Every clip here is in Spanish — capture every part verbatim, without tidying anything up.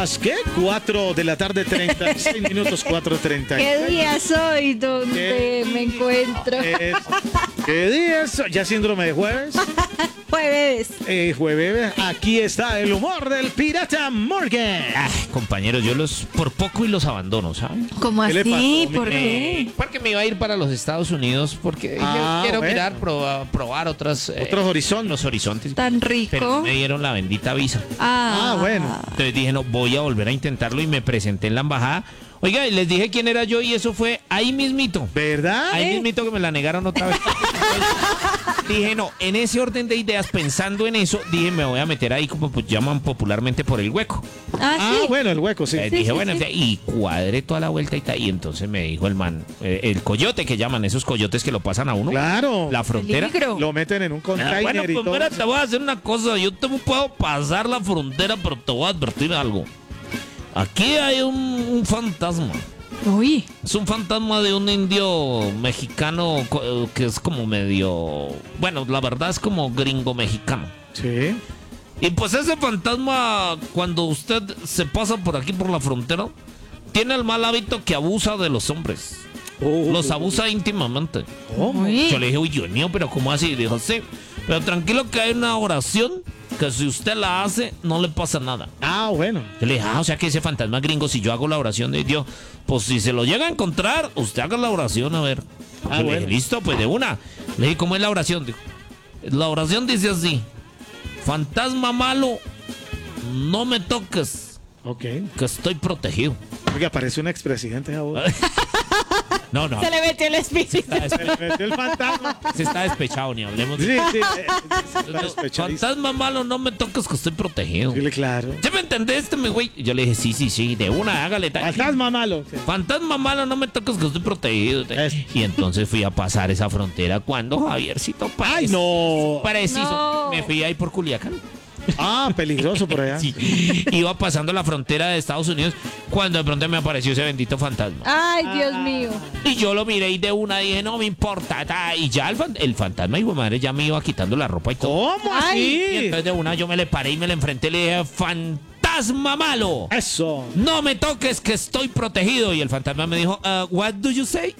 las, ¿qué? cuatro de la tarde, treinta y seis minutos, cuatro treinta. ¿Qué día soy donde ¿Qué? me encuentro? Es- ¿Qué día es? ¿Ya síndrome de jueves? Jueves. Eh, jueves, aquí está el humor del Pirata Morgan. Ah, compañeros, yo los por poco y los abandono, ¿saben? ¿Cómo ¿Qué le así? pasó, ¿Por mi- qué? Porque me iba a ir para los Estados Unidos porque dije, Ah, quiero bueno. mirar, probar, probar otras, eh, Otros horizontes. los horizontes. Tan Pero rico. me dieron la bendita visa. Ah, Ah, bueno. Entonces dije, no, voy a volver a intentarlo y me presenté en la embajada. Oiga, y les dije quién era yo y eso fue ahí mismito. ¿Verdad? Ahí Eh, mismito que me la negaron otra vez. Dije, no, en ese orden de ideas, pensando en eso, dije, me voy a meter ahí como pues, llaman popularmente por el hueco. Ah, Ah, sí. bueno, el hueco, sí. Eh, Sí, dije, sí, bueno, sí. y cuadré toda la vuelta y tal. Y entonces me dijo el man, eh, el coyote que llaman, esos coyotes que lo pasan a uno. Claro. La frontera. Peligro. Lo meten en un Ah, container bueno, y pues todo. mira, te voy a hacer una cosa. Yo te puedo pasar la frontera, pero te voy a advertir algo. Aquí hay un, un fantasma. Uy. Es un fantasma de un indio mexicano co- que es como medio... Bueno, la verdad es como gringo mexicano. Sí. Y pues ese fantasma, cuando usted se pasa por aquí, por la frontera, tiene el mal hábito que abusa de los hombres. Oh, Los abusa íntimamente. ¿Cómo? Uy. Yo le dije, uy, Dios mío, pero ¿cómo así? Y dijo, sí, pero tranquilo que hay una oración que si usted la hace, no le pasa nada. Ah, bueno. Yo le dije, ah, o sea que ese fantasma gringo, si yo hago la oración de Dios, pues si se lo llega a encontrar, usted haga la oración, a ver. Ah, Yo le bueno. dije, listo, pues de una. Le dije, ¿cómo es la oración? Dijo, la oración dice así, fantasma malo, no me toques, Ok. que estoy protegido. Oiga, parece un expresidente ahora. No, no, Se le metió el espíritu. está Se despe- le metió el fantasma. se está despechado, ni hablemos de Sí, sí. eh, está despechadísimo. fantasma malo, no me toques, que estoy protegido. Dile claro. ¿Ya me entendiste, mi güey? Yo le dije, sí, sí, sí, de una, hágale. tal. Fantasma malo. Sí. Fantasma malo, no me toques que estoy protegido. Eso. Y entonces fui a pasar esa frontera cuando Javiercito Ay, no. Preciso. No. Me fui ahí por Culiacán. Ah, peligroso por allá. Sí. Iba pasando la frontera de Estados Unidos cuando de pronto me apareció ese bendito fantasma. Ay, Dios mío. Y yo lo miré y de una dije, no me importa. ta. Y ya el, fan- el fantasma, hijo de madre, ya me iba quitando la ropa y todo. ¿Cómo Ay. Y así? entonces de una yo me le paré y me le enfrenté y le dije, fantasma malo. Eso. No me toques que estoy protegido. Y el fantasma me dijo, "Uh, what do you say?"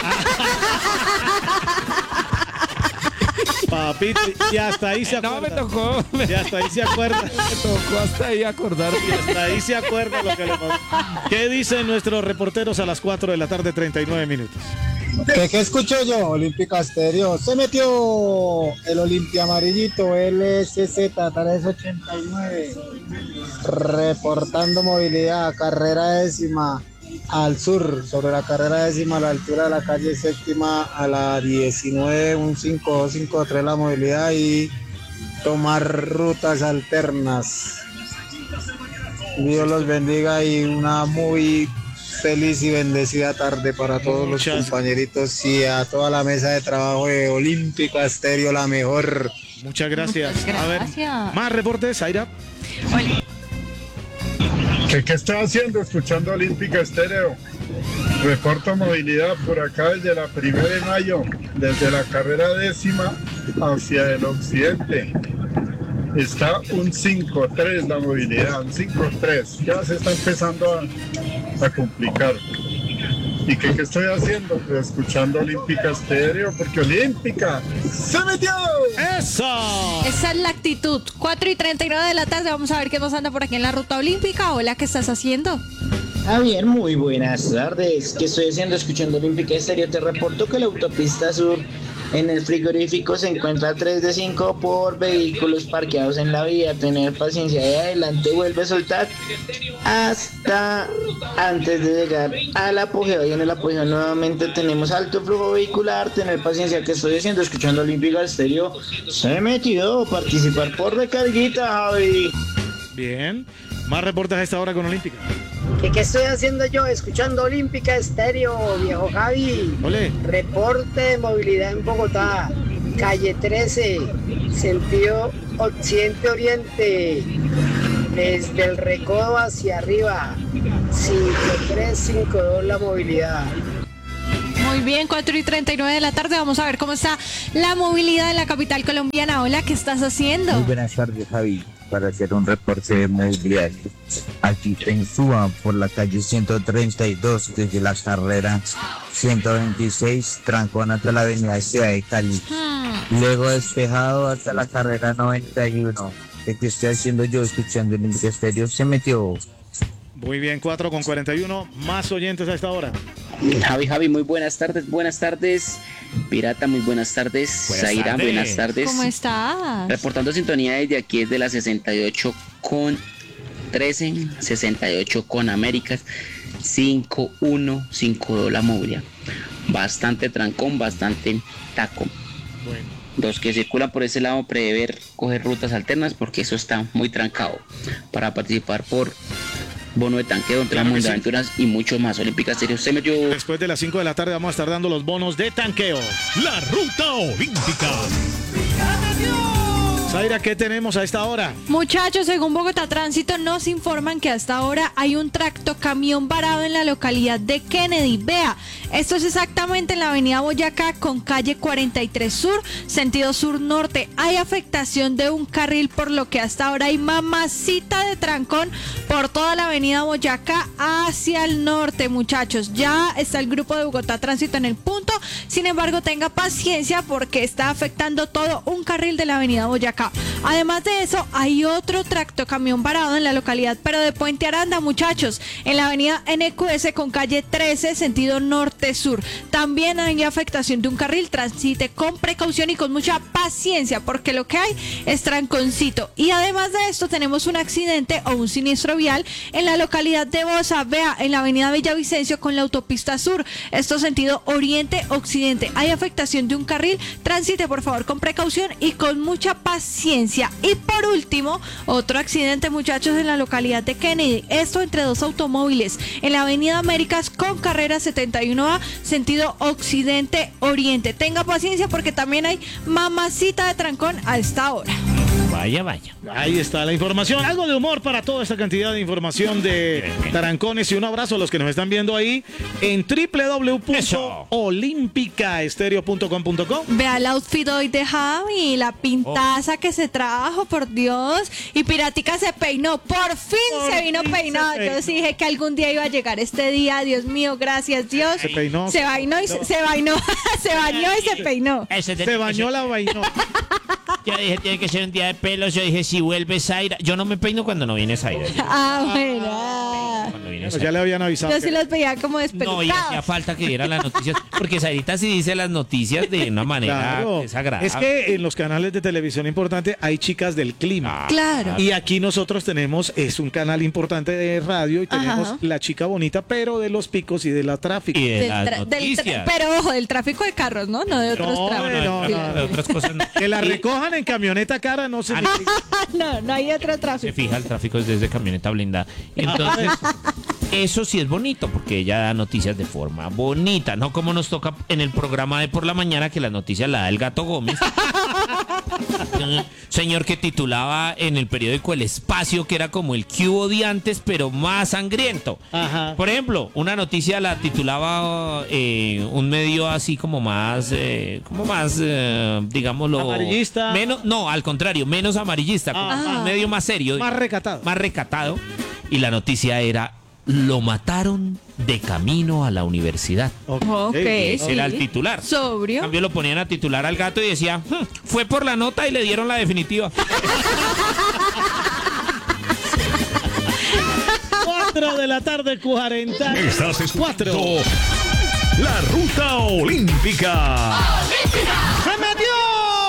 Papito, y hasta ahí se No, me acuerda. tocó. Me Y hasta ahí se acuerda. tocó hasta ahí acordar. Y hasta ahí se acuerda lo que le pasó. ¿Qué dicen nuestros reporteros a las cuatro de la tarde, treinta y nueve minutos? ¿Qué, qué escucho yo? Olímpica Estéreo. Se metió el Olimpia Amarillito L S Z trescientos ochenta y nueve. Reportando movilidad, carrera décima al sur, sobre la carrera décima a la altura de la calle séptima a la diecinueve, un cinco dos cinco tres la movilidad y tomar rutas alternas. Dios los bendiga y una muy feliz y bendecida tarde para todos los Muchas- compañeritos y a toda la mesa de trabajo de Olímpica Estéreo, la mejor. Muchas gracias. Muchas A ver, gracias. más reportes, Aira. ¿Qué, qué estoy haciendo? Escuchando Olímpica Estéreo. Reporto movilidad por acá desde la primera de mayo, desde la carrera décima hacia el occidente. Está un cinco tres la movilidad, un cinco tres. Ya se está empezando a, a complicar. ¿Y qué, qué estoy haciendo? Pues escuchando Olímpica Estéreo, porque Olímpica se metió. ¡Eso! Esa es la actitud. cuatro y treinta y nueve de la tarde. Vamos a ver qué nos anda por aquí en la ruta olímpica. Hola, ¿qué estás haciendo? Javier, muy buenas tardes. ¿Qué estoy haciendo? Escuchando Olímpica Estéreo. Te reporto que la autopista sur en el frigorífico se encuentra tres de cinco por vehículos parqueados en la vía. Tener paciencia de adelante, vuelve a soltar hasta antes de llegar al apogeo. Y en el apogeo nuevamente tenemos alto flujo vehicular. Tener paciencia. ¿Qué estoy haciendo? Escuchando Olímpica Estéreo. Se metió participar por recarguita, Javi. Bien. Más reportes a esta hora con Olímpica. ¿Qué, ¿Qué estoy haciendo yo? Escuchando Olímpica Estéreo, viejo Javi. Ole. Reporte de movilidad en Bogotá. Calle trece, sentido occidente-oriente. Desde el Recodo hacia arriba. cinco tres cinco dos la movilidad. Muy bien, cuatro y treinta y nueve de la tarde. Vamos a ver cómo está la movilidad en la capital colombiana. Hola, ¿qué estás haciendo? Muy buenas tardes, Javi. para hacer un reporte muy diario. Aquí en Suba, por la calle ciento treinta y dos, desde la carrera ciento veintiséis, trancón hasta la avenida Ciudad de Cali. Luego despejado hasta la carrera noventa y uno. ¿Qué estoy haciendo yo escuchando el ministerio? Se metió. Muy bien, cuatro con cuarenta y uno, más oyentes a esta hora. Javi, Javi, muy buenas tardes, buenas tardes. Pirata, muy buenas tardes. Buenas Zaira, tardes. buenas tardes. ¿Cómo estás? Reportando sintonía desde aquí, es de la sesenta y ocho con trece, sesenta y ocho con Américas, cinco uno cinco dos la movilidad. Bastante trancón, bastante taco. Bueno. Los que circulan por ese lado, prever coger rutas alternas porque eso está muy trancado. Para participar por bono de tanqueo, entre Claro que mundo sí. de aventuras y mucho más. Olímpica Serio, se me dio. Después de las cinco de la tarde vamos a estar dando los bonos de tanqueo. La ruta olímpica. Zaira, ¿qué tenemos a esta hora? Muchachos, según Bogotá Tránsito nos informan que hasta ahora hay un tractocamión varado en la localidad de Kennedy. Vea, esto es exactamente en la avenida Boyacá con calle cuarenta y tres Sur, sentido sur-norte. Hay afectación de un carril, por lo que hasta ahora hay mamacita de trancón por toda la avenida Boyacá hacia el norte, muchachos. Ya está el grupo de Bogotá Tránsito en el punto, sin embargo tenga paciencia porque está afectando todo un carril de la avenida Boyacá. Además de eso, hay otro tractocamión varado en la localidad, pero de Puente Aranda, muchachos, en la avenida N Q S con calle trece, sentido norte-sur. También hay afectación de un carril, transite con precaución y con mucha paciencia, porque lo que hay es tranconcito. Y además de esto, tenemos un accidente o un siniestro vial en la localidad de Bosa, vea, en la avenida Villavicencio con la autopista sur, esto sentido oriente-occidente. Hay afectación de un carril, transite por favor con precaución y con mucha paciencia. Y por último, otro accidente, muchachos, en la localidad de Kennedy. Esto entre dos automóviles en la avenida Américas con carrera setenta y uno A, sentido occidente-oriente. Tenga paciencia porque también hay mamacita de trancón a esta hora. Vaya, vaya. Ahí está la información. Algo de humor para toda esta cantidad de información de tarancones. Y un abrazo a los que nos están viendo ahí en doble u doble u doble u punto olímpica estéreo punto com punto co. Vea el outfit hoy de Javi, la pintaza que se trajo, por Dios. Y Piratica se peinó, por fin Por se vino fin peinado. se Yo sí dije que algún día iba a llegar este día. Dios mío, gracias Dios. Se peinó. Se bañó y se, se bañó, se bañó y se peinó. Ese Se bañó la vainó. Yo dije, tiene que ser un día de pelos. Yo dije, si vuelve Zaira. Yo no me peino cuando no viene Zaira. Ah, bueno. Cuando viene Pues Zaira. ya le habían avisado. Yo que- sí los veía como No, y hacía despelucados. falta que dieran las noticias. Porque Zairita sí dice las noticias de una manera Claro. desagradable. Es que en los canales de televisión importante hay chicas del clima. Claro. Y aquí nosotros tenemos, es un canal importante de radio y tenemos Ajá. la chica bonita, pero de los picos y de la tráfico. Y de Del las tra- del tra- noticias. pero ojo, del tráfico de carros, ¿no? No de otros No, tráficos. no, Sí. no, de otras cosas. no. Que la Y recojan en camioneta cara, no se... Ah, No, no hay otro se tráfico. fija el tráfico desde camioneta blindada. Entonces, eso sí es bonito, porque ella da noticias de forma bonita, no como nos toca en el programa de por la mañana, que las noticias la da el Gato Gómez. Un señor que titulaba en el periódico El Espacio, que era como el que hubo de antes, pero más sangriento. Ajá. Por ejemplo, una noticia la titulaba eh, un medio así como más, eh, como más, eh, digámoslo... Amarillista. Menos, no, al contrario, menos amarillista, como Ajá. un medio más serio. Más recatado. Más recatado. Y la noticia era, lo mataron de camino a la universidad. Ok, Ese sí. era el titular. En Sobrio. cambio lo ponían a titular al Gato y decía, "Hmm, fue por la nota y le dieron la definitiva". cuatro de la tarde, cuarenta. Estás escuchando Cuatro. La ruta olímpica.